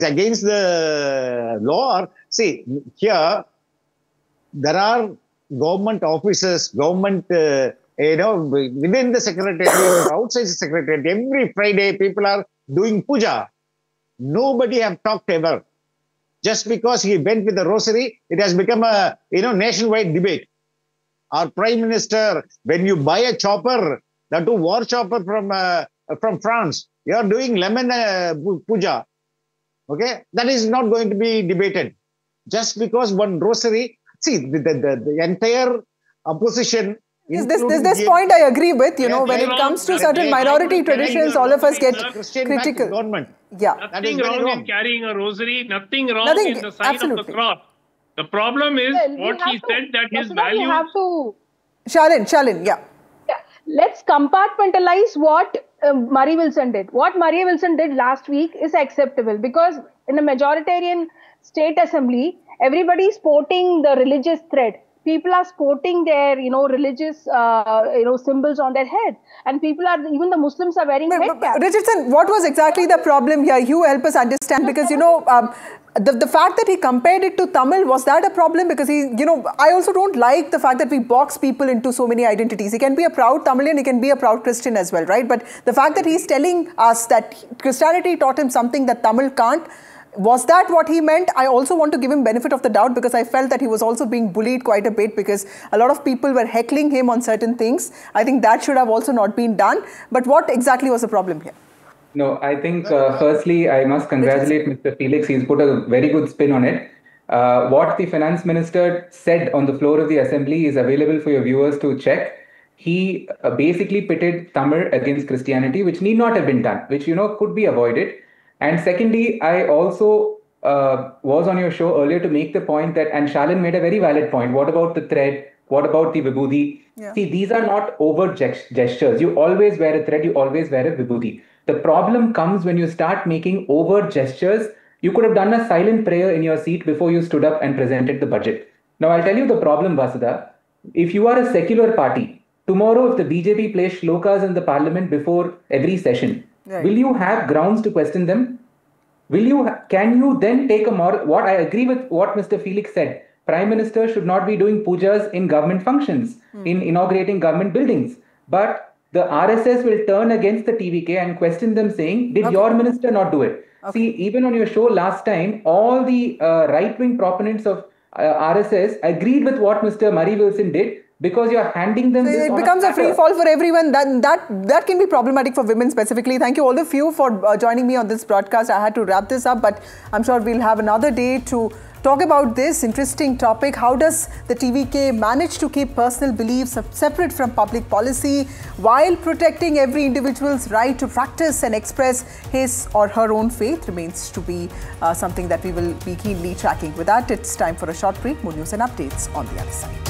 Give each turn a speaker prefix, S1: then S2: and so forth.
S1: against the law. Or see, here there are government officers, government, within the secretariat, outside the secretariat. Every Friday, people are doing puja. Nobody have talked ever. Just because he went with the rosary, it has become a nationwide debate. Our Prime Minister, when you buy a chopper, that too war chopper from France, you are doing lemon puja. Okay, that is not going to be debated. Just because one rosary, see the entire opposition.
S2: This point I agree with. When it comes to certain minority traditions, all of us get critical.
S1: Government.
S2: Yeah,
S3: nothing wrong in carrying a rosary. Nothing wrong in the sign of the cross. The problem is what he said, that his values.
S2: Shalin, yeah.
S4: Let's compartmentalize what Murray Wilson did. What Murray Wilson did last week is acceptable because in a majoritarian state assembly, everybody is sporting the religious thread. People are sporting their, religious, symbols on their head, and even the Muslims are wearing headcaps.
S2: Richardson, what was exactly the problem here? You help us understand, because the fact that he compared it to Tamil, was that a problem? Because I also don't like the fact that we box people into so many identities. He can be a proud Tamilian, he can be a proud Christian as well, right? But the fact that he's telling us that Christianity taught him something that Tamil can't, was that what he meant? I also want to give him benefit of the doubt, because I felt that he was also being bullied quite a bit, because a lot of people were heckling him on certain things. I think that should have also not been done. But what exactly was the problem here?
S5: No, I think firstly, I must congratulate Mr. Felix. He's put a very good spin on it. What the finance minister said on the floor of the assembly is available for your viewers to check. He basically pitted Tamil against Christianity, which need not have been done, which, could be avoided. And secondly, I also was on your show earlier to make the point that, and Shalin made a very valid point, what about the thread? What about the vibhuti? Yeah. See, these are not overt gestures. You always wear a thread, you always wear a vibhuti. The problem comes when you start making overt gestures. You could have done a silent prayer in your seat before you stood up and presented the budget. Now, I'll tell you the problem, Vasudha. If you are a secular party, tomorrow if the BJP plays shlokas in the parliament before every session, right, will you have grounds to question them? Can you then take what I agree with what Mr. Felix said. Prime Minister should not be doing pujas in government functions, in inaugurating government buildings. But the RSS will turn against the TVK and question them, saying, did your minister not do it? Okay. See, even on your show last time, all the right-wing proponents of RSS agreed with what Mr. Murray Wilson did, because you're handing them this.
S2: It becomes a free fall for everyone. That can be problematic for women specifically. Thank you all of you for joining me on this broadcast. I had to wrap this up, but I'm sure we'll have another day to talk about this interesting topic. How does the TVK manage to keep personal beliefs separate from public policy while protecting every individual's right to practice and express his or her own faith? Remains to be something that we will be keenly tracking. With that, it's time for a short break. More news and updates on the other side.